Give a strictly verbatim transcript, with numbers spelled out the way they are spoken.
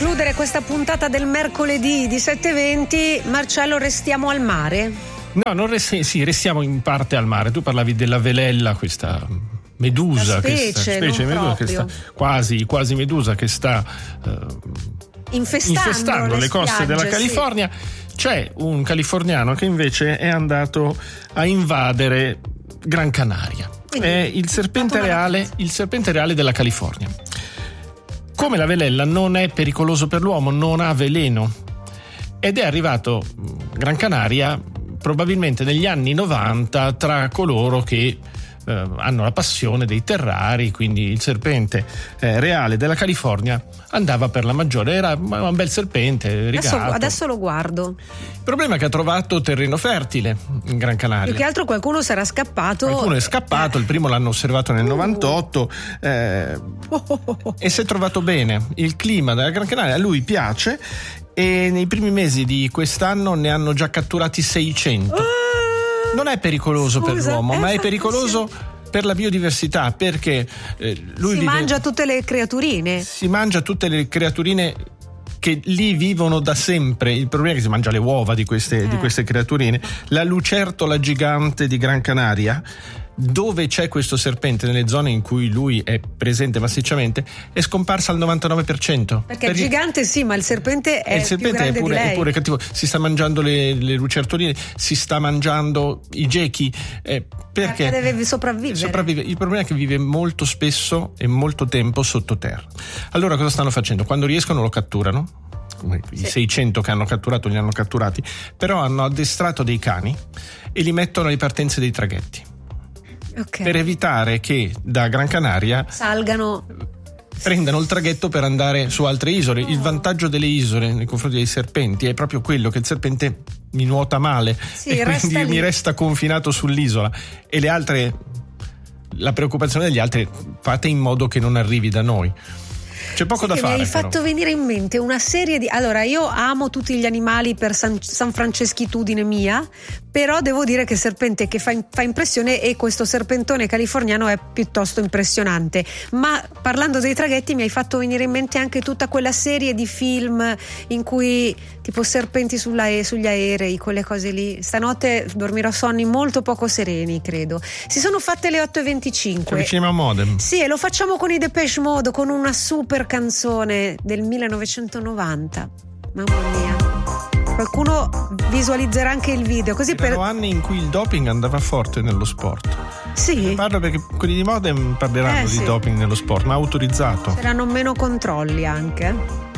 concludere questa puntata del mercoledì di sette e venti, Marcello, restiamo al mare? No, non resti- sì, restiamo in parte al mare. Tu parlavi della velella, questa medusa, La specie, che sta, specie non medusa che sta quasi, quasi medusa che sta eh, infestando, infestando le, le coste spiagge, della California. Sì. C'è un californiano che invece è andato a invadere Gran Canaria. Quindi, è il serpente reale, il serpente reale della California. Come la velella non è pericoloso per l'uomo, non ha veleno ed è arrivato in Gran Canaria probabilmente negli anni novanta tra coloro che eh, hanno la passione dei terrari, quindi il serpente eh, reale della California andava per la maggiore, era un bel serpente rigato. Adesso, adesso lo guardo. Il problema è che ha trovato terreno fertile in Gran Canaria. Più che altro qualcuno sarà scappato. Qualcuno è scappato, eh. Il primo l'hanno osservato nel novantotto eh, e si è trovato bene. Il clima della Gran Canaria a lui piace e nei primi mesi di quest'anno ne hanno già catturati seicento. Non è pericoloso Scusa, per l'uomo, ma è pericoloso per la biodiversità, perché eh, lui si vive, mangia tutte le creaturine. Si mangia tutte le creaturine che lì vivono da sempre. Il problema è che si mangia le uova di queste, eh. di queste creaturine. La lucertola gigante di Gran Canaria, dove c'è questo serpente, nelle zone in cui lui è presente massicciamente, è scomparsa al novantanove per cento. Perché il gigante sì, ma il serpente è il serpente più grande è pure, di lei. È pure cattivo. Si sta mangiando le, le lucertoline, si sta mangiando i gechi. Eh, perché? perché deve sopravvivere. sopravvive. Il problema è che vive molto spesso e molto tempo sottoterra. Allora cosa stanno facendo? Quando riescono lo catturano. I sì. seicento che hanno catturato li hanno catturati, però hanno addestrato dei cani e li mettono alle partenze dei traghetti. Okay. Per evitare che da Gran Canaria salgano, prendano il traghetto per andare su altre isole. Oh. Il vantaggio delle isole nei confronti dei serpenti è proprio quello che il serpente mi nuota male, sì, e quindi resta mi resta confinato sull'isola, e le altre, la preoccupazione degli altri, fate in modo che non arrivi da noi. C'è poco sì, da che fare. Mi hai però. fatto venire in mente una serie di. Allora, io amo tutti gli animali per San, San Franceschitudine mia, però devo dire che il serpente che fa, fa impressione, e questo serpentone californiano è piuttosto impressionante. Ma parlando dei traghetti mi hai fatto venire in mente anche tutta quella serie di film in cui tipo serpenti sulla, sugli aerei, quelle cose lì. Stanotte dormirò sonni molto poco sereni, credo. Si sono fatte le otto e venticinque. Ci avviciniamo a Modem. Sì, e lo facciamo con i Depeche Mode, con una super canzone del millenovecentonovanta. Mamma mia, qualcuno visualizzerà anche il video, così. Erano per anni in cui il doping andava forte nello sport. Sì, ne parlo perché quelli di Modem parleranno eh, di sì. doping nello sport, ma autorizzato. C'erano meno controlli anche.